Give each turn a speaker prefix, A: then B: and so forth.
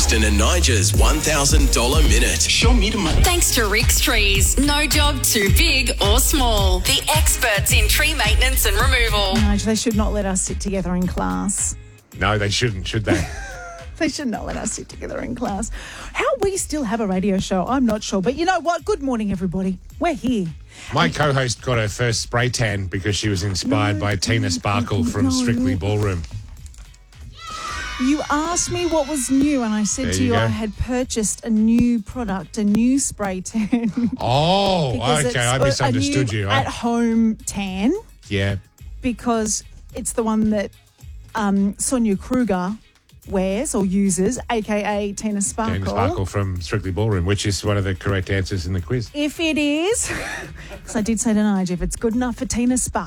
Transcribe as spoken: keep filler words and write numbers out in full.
A: Kristen and Nigel's one thousand dollars minute.
B: Show me the money.
C: Thanks to Rick's Trees. No job too big or small. The experts in tree maintenance and removal.
D: Nigel, they should not let us sit together in class.
E: No, they shouldn't, should they?
D: They should not let us sit together in class. How we still have a radio show, I'm not sure. But you know what? Good morning, everybody. We're here.
E: My co-host got her first spray tan because she was inspired
D: No,
E: by Tina Sparkle from
D: no.
E: Strictly Ballroom.
D: You asked me what was new, and I said
E: There
D: to
E: you
D: you
E: go.
D: I had purchased a new product, a new spray tan.
E: Oh,
D: Because
E: okay,
D: it's
E: I
D: a-
E: misunderstood
D: a new
E: you.
D: at-home tan,
E: Yeah.
D: because it's the one that um, Sonia Kruger wears or uses, a k a. Tina Sparkle.
E: Tina Sparkle from Strictly Ballroom, which is one of the correct answers in the quiz.
D: If it is, because I did say to Nigel, if it's good enough for Tina Sparkle,